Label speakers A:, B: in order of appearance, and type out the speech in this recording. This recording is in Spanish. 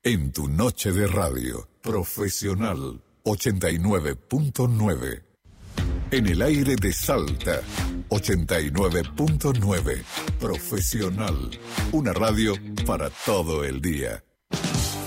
A: En tu noche de radio, Profesional 89.9. En el aire de Salta, 89.9. Profesional, una radio para todo el día.